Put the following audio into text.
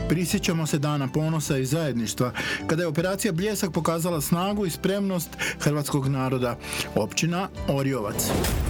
prisjećamo se Dana ponosa i zajedništva, kada je operacija Bljesak pokazala snagu i spremnost hrvatskog naroda. Općina Orjovac.